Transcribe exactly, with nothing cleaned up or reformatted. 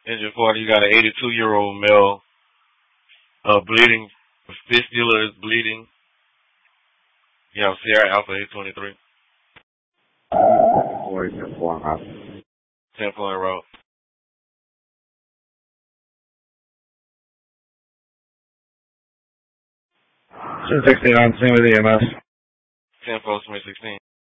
Engine forty, you got an eighty-two-year-old male, uh, bleeding, fistula is bleeding. You have Sierra Alpha eight twenty-three. Or ten four house. ten Florent Road. two sixteen on scene with E M S. ten four, twenty sixteen.